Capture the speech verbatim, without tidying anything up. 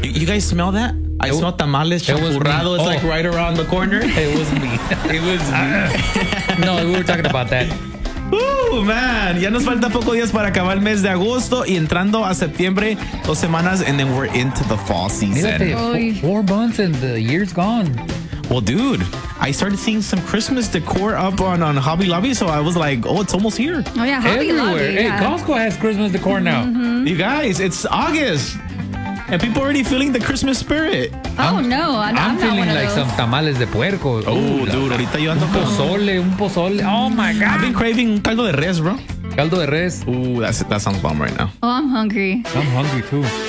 You guys smell that? I smell tamales champurrado. It's oh. like right around the corner. It was me. It was me. No, we were talking about that. Ooh, man. Ya nos falta pocos días para acabar el mes de agosto y entrando a septiembre, dos semanas, and then we're into the fall season. Mírate, four, four months and the year's gone. Well, dude, I started seeing some Christmas decor up on, on Hobby Lobby, so I was like, oh, it's almost here. Oh, yeah, Hobby Everywhere. Lobby. Hey, Yeah. Costco has Christmas decor now. Mm-hmm. You guys, it's August. And people already feeling the Christmas spirit. Oh, no. I'm, I'm, I'm not feeling one of like those. some tamales de puerco. Oh, Ooh, dude, ahorita yo ando Un con... pozole, un pozole. Oh, my God. I've been craving caldo de res, bro. Caldo de res. Ooh, that's, that sounds bomb right now. Oh, I'm hungry. I'm hungry, too.